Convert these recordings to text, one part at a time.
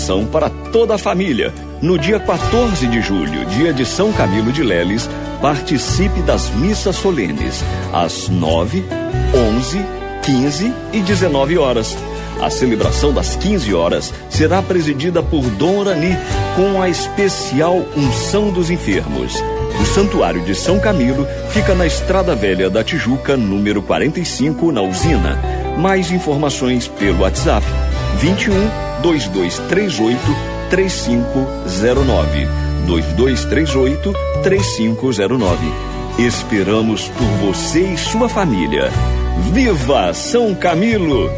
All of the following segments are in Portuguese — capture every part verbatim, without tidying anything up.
celebração para toda a família. No dia quatorze de julho, dia de São Camilo de Leles, participe das missas solenes, às nove, onze, quinze e dezenove horas. A celebração das quinze horas será presidida por Dom Orani, com a especial unção dos enfermos. O Santuário de São Camilo fica na Estrada Velha da Tijuca, número quarenta e cinco, na Usina. Mais informações pelo WhatsApp vinte e um, dois dois três oito, três cinco zero nove. dois dois três oito, três cinco zero nove. Esperamos por você e sua família. Viva São Camilo!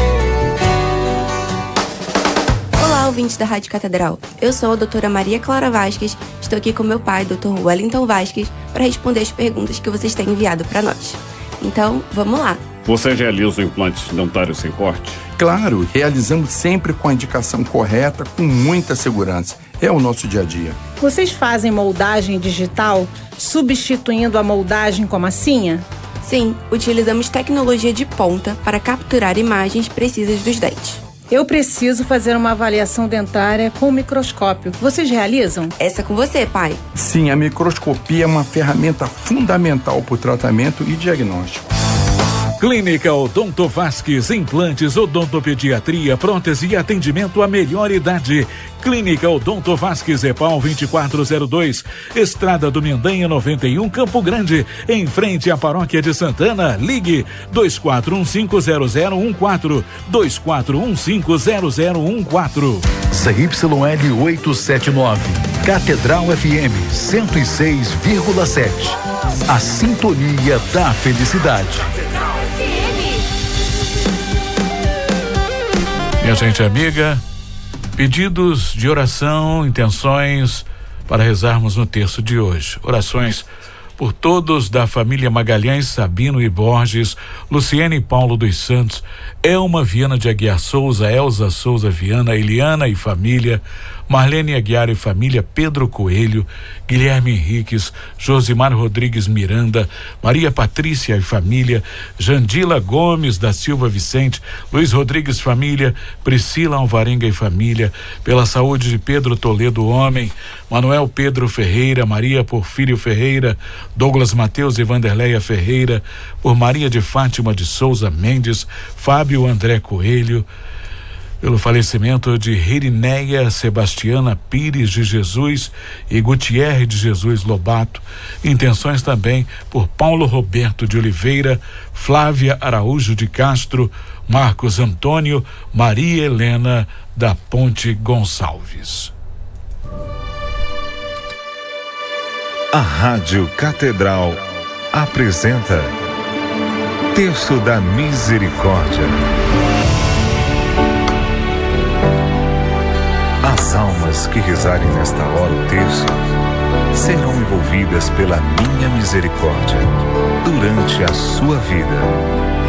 Olá, ouvintes da Rádio Catedral. Eu sou a doutora Maria Clara Vasques. Estou aqui com meu pai, doutor Wellington Vasques, para responder as perguntas que vocês têm enviado para nós. Então, vamos lá. Você realiza implantes dentários sem corte? Claro, realizamos sempre com a indicação correta, com muita segurança. É o nosso dia a dia. Vocês fazem moldagem digital, substituindo a moldagem com massinha? Sim, utilizamos tecnologia de ponta para capturar imagens precisas dos dentes. Eu preciso fazer uma avaliação dentária com microscópio. Vocês realizam? Essa é com você, pai. Sim, a microscopia é uma ferramenta fundamental para o tratamento e diagnóstico. Clínica Odonto Vasques, implantes, odontopediatria, prótese e atendimento à melhor idade. Clínica Odonto Vasques, EPAL vinte e quatro zero dois, Estrada do Mendanha noventa e um, Campo Grande, em frente à Paróquia de Santana. Ligue dois quatro um cinco zero zero um quatro, dois quatro um cinco zero zero um quatro. C Y L oitocentos e setenta e nove, Catedral F M cento e seis vírgula sete. A sintonia da felicidade. Minha gente amiga, pedidos de oração, intenções para rezarmos no terço de hoje. Orações por todos da família Magalhães, Sabino e Borges, Luciene e Paulo dos Santos, Elma Viana de Aguiar Souza, Elza Souza Viana, Eliana e família, Marlene Aguiar e família, Pedro Coelho, Guilherme Henriques, Josimar Rodrigues Miranda, Maria Patrícia e família, Jandila Gomes da Silva Vicente, Luiz Rodrigues família, Priscila Alvarenga e família, pela saúde de Pedro Toledo Homem, Manuel Pedro Ferreira, Maria Porfírio Ferreira, Douglas Mateus e Vanderleia Ferreira, por Maria de Fátima de Souza Mendes, Fábio André Coelho, pelo falecimento de Ririneia Sebastiana Pires de Jesus e Gutierre de Jesus Lobato. Intenções também por Paulo Roberto de Oliveira, Flávia Araújo de Castro, Marcos Antônio, Maria Helena da Ponte Gonçalves. A Rádio Catedral apresenta Terço da Misericórdia. As almas que rezarem nesta hora o terço serão envolvidas pela minha misericórdia durante a sua vida.